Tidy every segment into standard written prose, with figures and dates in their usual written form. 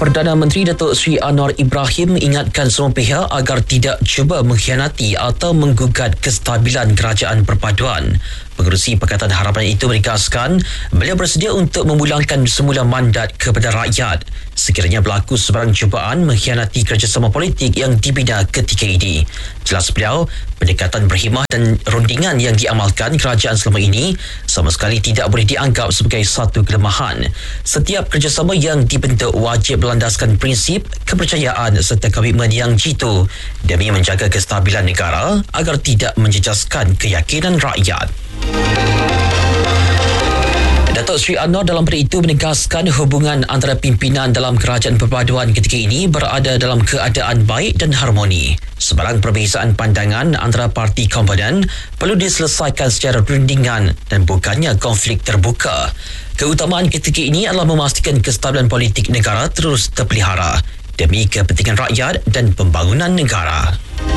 Perdana Menteri Datuk Seri Anwar Ibrahim mengingatkan semua pihak agar tidak cuba mengkhianati atau menggugat kestabilan kerajaan perpaduan. Pengerusi Pakatan Harapan itu menegaskan beliau bersedia untuk memulangkan semula mandat kepada rakyat sekiranya berlaku sebarang cubaan mengkhianati kerjasama politik yang dibina ketika ini. Jelas beliau, pendekatan berhimah dan rundingan yang diamalkan kerajaan selama ini sama sekali tidak boleh dianggap sebagai satu kelemahan. Setiap kerjasama yang dibentuk wajib berlandaskan prinsip, kepercayaan serta komitmen yang jitu demi menjaga kestabilan negara agar tidak menjejaskan keyakinan rakyat. Datuk Seri Anwar dalam pada itu menegaskan hubungan antara pimpinan dalam kerajaan perpaduan ketika ini berada dalam keadaan baik dan harmoni. Sebarang perbezaan pandangan antara parti komponen perlu diselesaikan secara rundingan dan bukannya konflik terbuka. Keutamaan ketika ini adalah memastikan kestabilan politik negara terus terpelihara demi kepentingan rakyat dan pembangunan negara.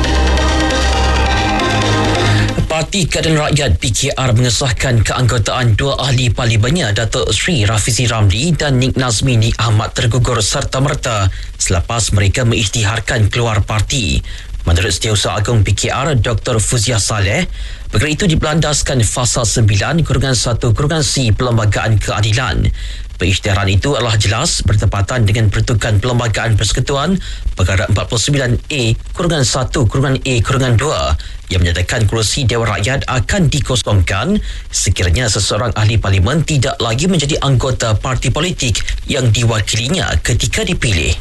Parti Keadilan Rakyat PKR mengesahkan keanggotaan dua ahli parlimennya Datuk Seri Rafizi Ramli dan Nik Nazmi Nik Ahmad tergugur serta-merta selepas mereka mengisytiharkan keluar parti. Menurut Setiausaha Agung PKR Dr. Fuziah Saleh, perkara itu diberlandaskan Fasa 9-1-C Perlembagaan Keadilan. Pengisytiharan itu adalah jelas bertepatan dengan pertukan Perlembagaan Persekutuan Perkara 49A-1-A-2 yang menyatakan kerusi Dewan Rakyat akan dikosongkan sekiranya seseorang ahli parlimen tidak lagi menjadi anggota parti politik yang diwakilinya ketika dipilih.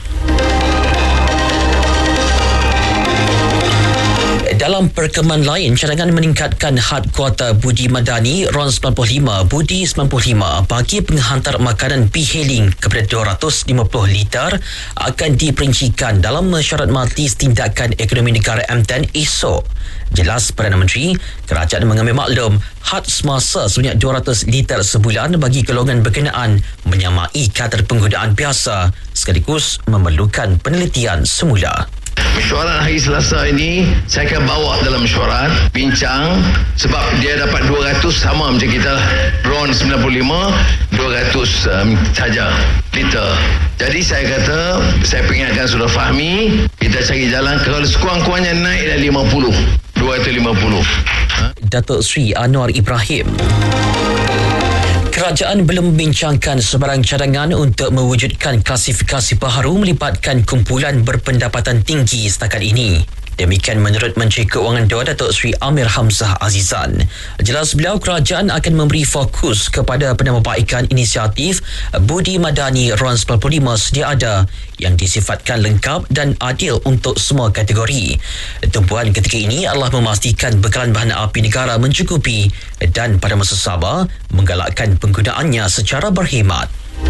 Dalam perkembangan lain, cadangan meningkatkan had kuota Budi Madani RON 95 Budi 95 bagi penghantar makanan e-hailing kepada 250 liter akan diperincikan dalam mesyuarat Majlis Tindakan Ekonomi Negara MTN esok. Jelas Perdana Menteri, kerajaan mengambil maklum had semasa sebanyak 200 liter sebulan bagi golongan berkenaan menyamai kadar penggunaan biasa sekaligus memerlukan penelitian semula. Mesyuarat hari Selasa ini saya akan bawa dalam mesyuarat bincang sebab dia dapat 200 sama macam kita RON 95 200 saja liter. Jadi saya kata saya peringatkan Saudara Fahmi, kita cari jalan kalau sekurang-kurangnya naik dari 50 250. Datuk Seri Anwar Ibrahim. Kerajaan belum membincangkan sebarang cadangan untuk mewujudkan klasifikasi baharu melibatkan kumpulan berpendapatan tinggi setakat ini. Demikian menurut Menteri Keuangan II Datuk Seri Amir Hamzah Azizan. Jelas beliau, kerajaan akan memberi fokus kepada penambahbaikan inisiatif Budi Madani RON 95 sedia ada yang disifatkan lengkap dan adil untuk semua kategori. Tumpuan ketika ini adalah memastikan bekalan bahan api negara mencukupi dan pada masa sama menggalakkan penggunaannya secara berkhidmat.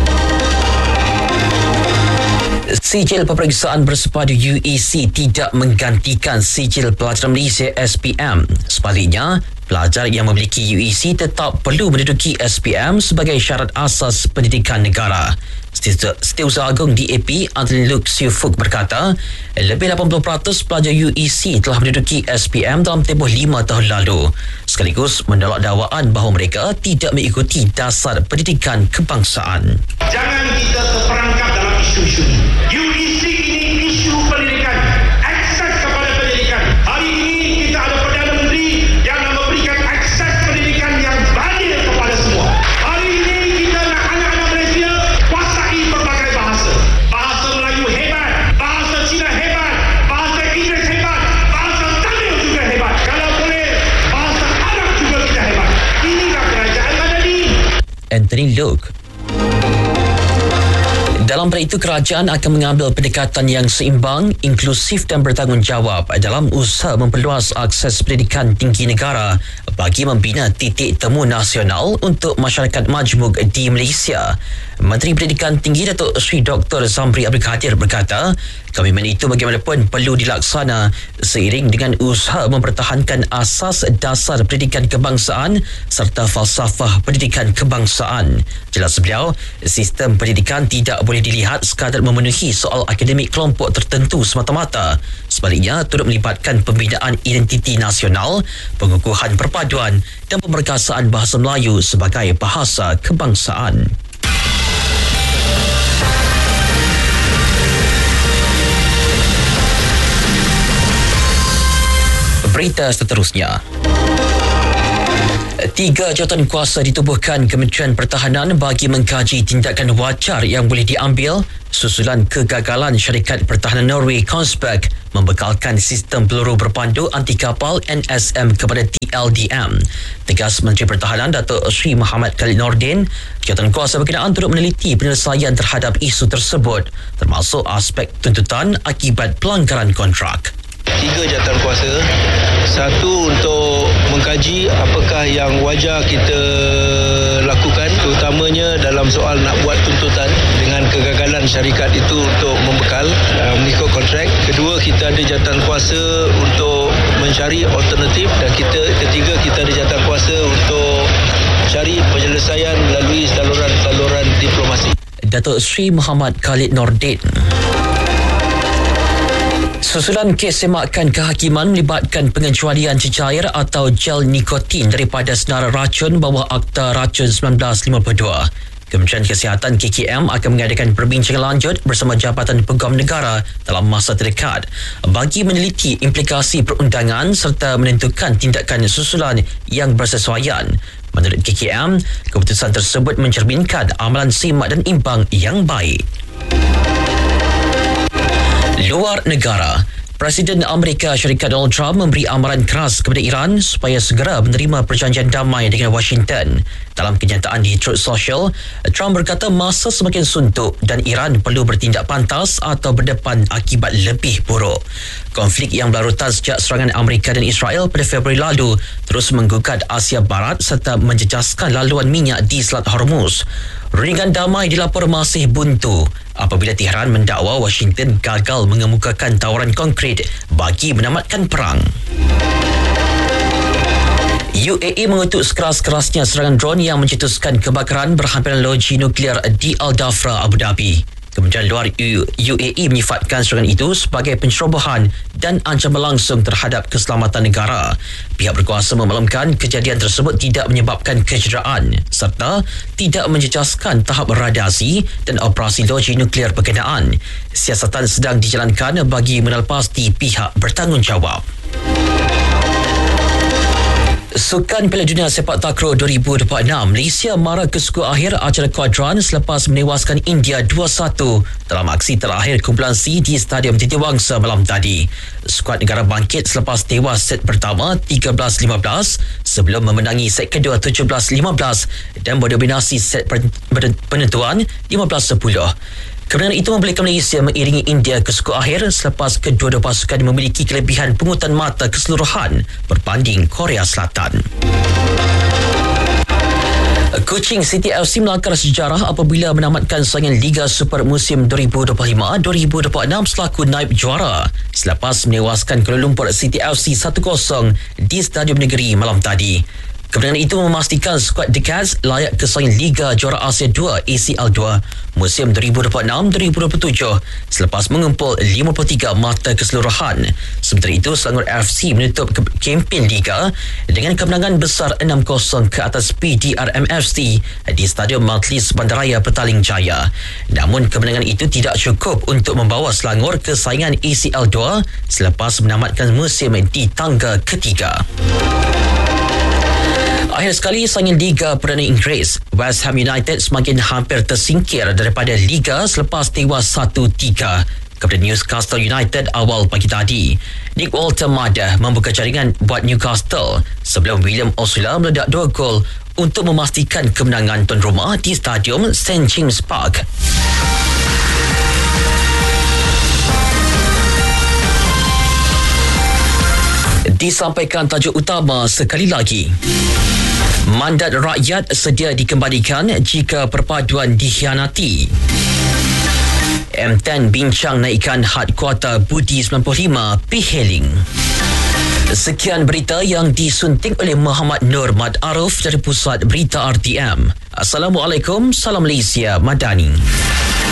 Sijil peperiksaan bersepadu UEC tidak menggantikan Sijil Pelajar Malaysia SPM. Sebaliknya, pelajar yang memiliki UEC tetap perlu menduduki SPM sebagai syarat asas pendidikan negara. Setiausaha Agung DAP Anthony Luke Siufuk berkata, lebih 80% pelajar UEC telah menduduki SPM dalam tempoh 5 tahun lalu. Sekaligus menolak dakwaan bahawa mereka tidak mengikuti dasar pendidikan kebangsaan. Jangan kita terperangkap dalam isu-isu ini. UEC ini isu pendidikan, akses kepada pendidikan. Hari ini kita ada Perdana Menteri yang memberikan akses pendidikan yang adil kepada semua. Hari ini kita nak anak-anak Malaysia kuasai berbagai bahasa. Bahasa Melayu hebat, bahasa Cina hebat, bahasa Inggeris hebat, bahasa Tamil juga hebat. Kalau boleh, bahasa Arab juga kita hebat. Inilah kerajaan Madani. Anthony Luke. Dalam pada itu, kerajaan akan mengambil pendekatan yang seimbang, inklusif dan bertanggungjawab dalam usaha memperluas akses pendidikan tinggi negara bagi membina titik temu nasional untuk masyarakat majmuk di Malaysia. Menteri Pendidikan Tinggi Datuk Seri Dr. Zamri Abdul Kadir berkata, komitmen itu bagaimanapun perlu dilaksana seiring dengan usaha mempertahankan asas dasar pendidikan kebangsaan serta falsafah pendidikan kebangsaan. Jelas beliau, sistem pendidikan tidak boleh dilihat sekadar memenuhi soal akademik kelompok tertentu semata-mata. Sebaliknya, turut melibatkan pembinaan identiti nasional, pengukuhan perpaduan dan pemerkasaan bahasa Melayu sebagai bahasa kebangsaan. Berita seterusnya. 3 jawatan kuasa ditubuhkan Kementerian Pertahanan bagi mengkaji tindakan wajar yang boleh diambil susulan kegagalan syarikat pertahanan Norway Kongsberg membekalkan sistem peluru berpandu anti kapal NSM kepada TLDM. Tegas Menteri Pertahanan Datuk Seri Muhammad Khalid Nordin, jawatan kuasa berkenaan turut meneliti penyelesaian terhadap isu tersebut termasuk aspek tuntutan akibat pelanggaran kontrak. 3 jawatan kuasa. Satu, untuk mengkaji apakah yang wajar kita lakukan, terutamanya dalam soal nak buat tuntutan dengan kegagalan syarikat itu untuk membekal mengikut kontrak. Kedua, kita ada jawatan kuasa untuk mencari alternatif, dan ketiga, kita ada jawatan kuasa untuk cari penyelesaian melalui saluran-saluran diplomasi. Datuk Seri Muhammad Khalid Nordin. Susulan kes semakan kehakiman melibatkan pengecualian cecair atau gel nikotin daripada senarai racun bawah Akta Racun 1952. Kementerian Kesihatan KKM akan mengadakan perbincangan lanjut bersama Jabatan Peguam Negara dalam masa terdekat bagi meneliti implikasi perundangan serta menentukan tindakan susulan yang bersesuaian. Menurut KKM, keputusan tersebut mencerminkan amalan simak dan imbang yang baik. Luar negara, Presiden Amerika Syarikat Donald Trump memberi amaran keras kepada Iran supaya segera menerima perjanjian damai dengan Washington. Dalam kenyataan di Truth Social, Trump berkata masa semakin suntuk dan Iran perlu bertindak pantas atau berdepan akibat lebih buruk. Konflik yang berlarutan sejak serangan Amerika dan Israel pada Februari lalu terus menggugat Asia Barat serta menjejaskan laluan minyak di Selat Hormuz. Rundingan damai dilapor masih buntu apabila Tehran mendakwa Washington gagal mengemukakan tawaran konkret bagi menamatkan perang. UAE mengutuk sekeras-kerasnya serangan drone yang mencetuskan kebakaran berhampiran loji nuklear di Al Dhafra, Abu Dhabi. Kementerian Luar UAE menyifatkan serangan itu sebagai pencerobohan dan ancaman langsung terhadap keselamatan negara. Pihak berkuasa memaklumkan kejadian tersebut tidak menyebabkan kecederaan serta tidak menjejaskan tahap radiasi dan operasi loji nuklear berkenaan. Siasatan sedang dijalankan bagi menepasti pihak bertanggungjawab. Sukan Piala Dunia Sepak Takraw 2026, Malaysia mara ke suku akhir acara kuadran selepas menewaskan India 2-1 dalam aksi terakhir kumpulan C di Stadium Titiwangsa malam tadi. Skuad negara bangkit selepas tewas set pertama 13-15 sebelum memenangi set kedua 17-15 dan mendominasi set penentuan 15-10. Kemenangan itu membolehkan Malaysia mengiringi India ke suku akhir selepas kedua-dua pasukan memiliki kelebihan pungutan mata keseluruhan berbanding Korea Selatan. Kuching City FC melangkar sejarah apabila menamatkan saingan Liga Super musim 2025-2026 selaku naib juara selepas menewaskan Kuala Lumpur City FC 1-0 di Stadium Negeri malam tadi. Kemenangan itu memastikan skuad The Cats layak ke saingan Liga Juara Asia 2 ACL 2 musim 2026-2027 selepas mengumpul 53 mata keseluruhan. Sementara itu, Selangor FC menutup kempen Liga dengan kemenangan besar 6-0 ke atas PDRM FC di Stadium Majlis Bandaraya Petaling Jaya. Namun kemenangan itu tidak cukup untuk membawa Selangor ke saingan ACL 2 selepas menamatkan musim di tangga ketiga. Akhir sekali, saingan Liga Perdana Inggeris, West Ham United semakin hampir tersingkir daripada Liga selepas tewas 1-3 kepada Newcastle United awal pagi tadi. Nick Walter-Mada membuka jaringan buat Newcastle sebelum William Osula meledak 2 gol untuk memastikan kemenangan tuan rumah di Stadium St James Park. Disampaikan tajuk utama sekali lagi. Mandat rakyat sedia dikembalikan jika perpaduan dikhianati. M10 bincang naikkan had kuota Budi 95 P-Hailing. Sekian berita yang disunting oleh Muhammad Nur Mad Arif dari Pusat Berita RTM. Assalamualaikum, salam Malaysia Madani.